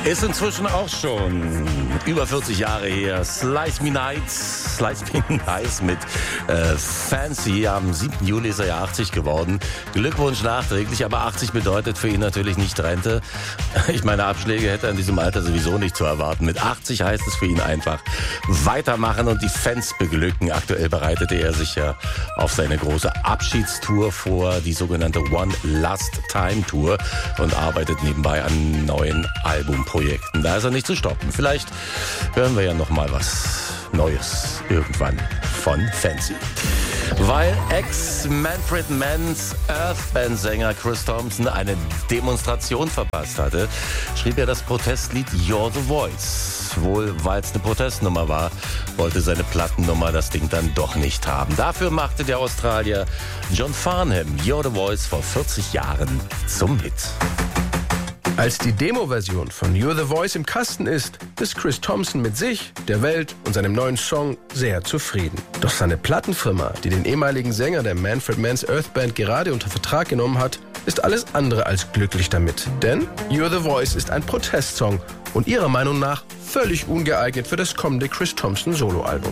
Ist inzwischen auch schon über 40 Jahre her. Slice Me Nice mit Fancy. Am 7. Juli ist er ja 80 geworden. Glückwunsch nachträglich, aber 80 bedeutet für ihn natürlich nicht Rente. Ich meine, Abschläge hätte er in diesem Alter sowieso nicht zu erwarten. Mit 80 heißt es für ihn einfach weitermachen und die Fans beglücken. Aktuell bereitete er sich ja auf seine große Abschiedstour vor, die sogenannte One Last Time Tour, und arbeitet nebenbei an neuen Albumprojekten. Da ist er nicht zu stoppen. Vielleicht hören wir ja noch mal was Neues irgendwann von Fancy. Weil Ex-Manfred Mann's Earth-Band-Sänger Chris Thompson eine Demonstration verpasst hatte, schrieb er das Protestlied You're the Voice. Wohl, weil es eine Protestnummer war, wollte seine Plattennummer das Ding dann doch nicht haben. Dafür machte der Australier John Farnham You're the Voice vor 40 Jahren zum Hit. Als die Demo-Version von You're the Voice im Kasten ist Chris Thompson mit sich, der Welt und seinem neuen Song sehr zufrieden. Doch seine Plattenfirma, die den ehemaligen Sänger der Manfred Mann's Earth Band gerade unter Vertrag genommen hat, ist alles andere als glücklich damit. Denn You're the Voice ist ein Protestsong und ihrer Meinung nach völlig ungeeignet für das kommende Chris Thompson Soloalbum.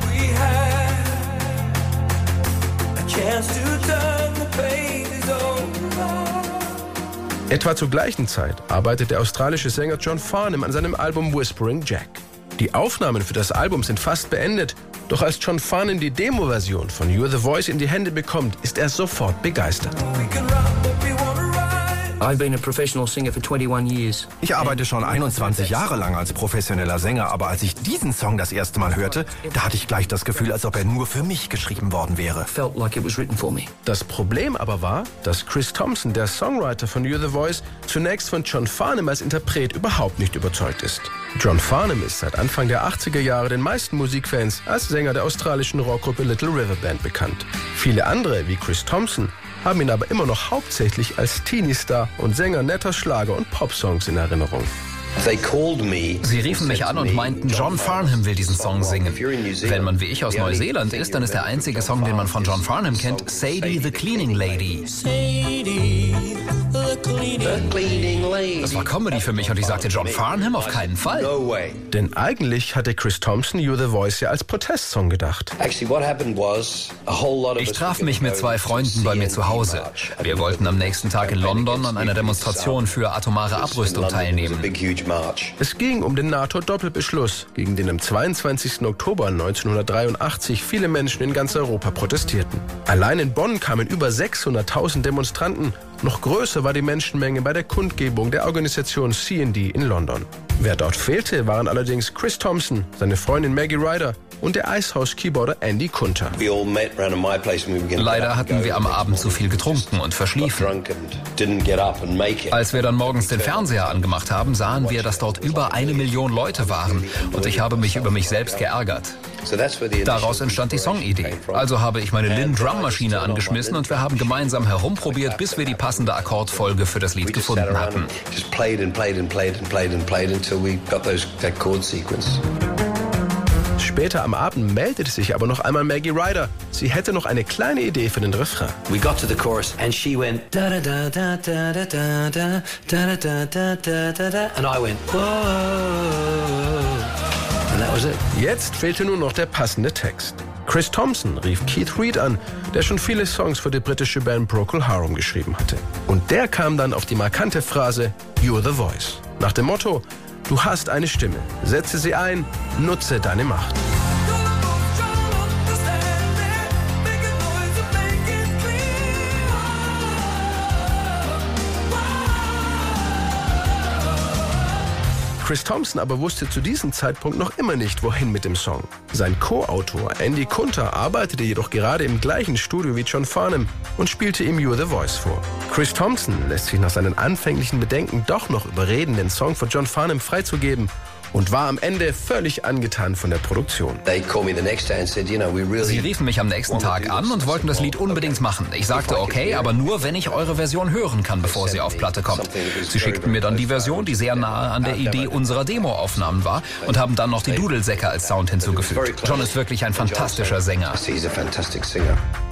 Etwa zur gleichen Zeit arbeitet der australische Sänger John Farnham an seinem Album Whispering Jack. Die Aufnahmen für das Album sind fast beendet, doch als John Farnham die Demo-Version von You're the Voice in die Hände bekommt, ist er sofort begeistert. Ich arbeite schon 21 Jahre lang als professioneller Sänger, aber als ich diesen Song das erste Mal hörte, da hatte ich gleich das Gefühl, als ob er nur für mich geschrieben worden wäre. Das Problem aber war, dass Chris Thompson, der Songwriter von You're the Voice, zunächst von John Farnham als Interpret überhaupt nicht überzeugt ist. John Farnham ist seit Anfang der 80er Jahre den meisten Musikfans als Sänger der australischen Rockgruppe Little River Band bekannt. Viele andere, wie Chris Thompson, haben ihn aber immer noch hauptsächlich als Teenie-Star und Sänger netter Schlager- und Popsongs in Erinnerung. Sie riefen mich an und meinten, John Farnham will diesen Song singen. Wenn man wie ich aus Neuseeland ist, dann ist der einzige Song, den man von John Farnham kennt, Sadie the Cleaning Lady. Das war Comedy für mich und ich sagte, John Farnham auf keinen Fall. Denn eigentlich hatte Chris Thompson You're the Voice ja als Protestsong gedacht. Ich traf mich mit zwei Freunden bei mir zu Hause. Wir wollten am nächsten Tag in London an einer Demonstration für atomare Abrüstung teilnehmen. Es ging um den NATO-Doppelbeschluss, gegen den am 22. Oktober 1983 viele Menschen in ganz Europa protestierten. Allein in Bonn kamen über 600.000 Demonstranten. Noch größer war die Menschenmenge bei der Kundgebung der Organisation C&D in London. Wer dort fehlte, waren allerdings Chris Thompson, seine Freundin Maggie Ryder und der Icehouse-Keyboarder Andy Kunter. Leider hatten wir am Abend zu viel getrunken und verschliefen. Als wir dann morgens den Fernseher angemacht haben, sahen wir, dass dort über 1 Million Leute waren und ich habe mich über mich selbst geärgert. Daraus entstand die Songidee. Also habe ich meine Linn-Drum-Maschine angeschmissen und wir haben gemeinsam herumprobiert, bis wir die passende Akkordfolge für das Lied gefunden hatten. Später am Abend meldete sich aber noch einmal Maggie Ryder. Sie hätte noch eine kleine Idee für den Refrain. We got to the chorus and she went da da da da da da da da da da da da da and I went whoa. And that was it. Jetzt fehlte nur noch der passende Text. Chris Thompson rief Keith Reid an, der schon viele Songs für die britische Band Procol Harum geschrieben hatte. Und der kam dann auf die markante Phrase You're the Voice. Nach dem Motto: Du hast eine Stimme, setze sie ein, nutze deine Macht. Chris Thompson aber wusste zu diesem Zeitpunkt noch immer nicht, wohin mit dem Song. Sein Co-Autor Andy Kunter arbeitete jedoch gerade im gleichen Studio wie John Farnham und spielte ihm You're the Voice vor. Chris Thompson lässt sich nach seinen anfänglichen Bedenken doch noch überreden, den Song für John Farnham freizugeben, und war am Ende völlig angetan von der Produktion. Sie riefen mich am nächsten Tag an und wollten das Lied unbedingt machen. Ich sagte okay, aber nur, wenn ich eure Version hören kann, bevor sie auf Platte kommt. Sie schickten mir dann die Version, die sehr nahe an der Idee unserer Demo-Aufnahmen war, und haben dann noch die Dudelsäcke als Sound hinzugefügt. John ist wirklich ein fantastischer Sänger.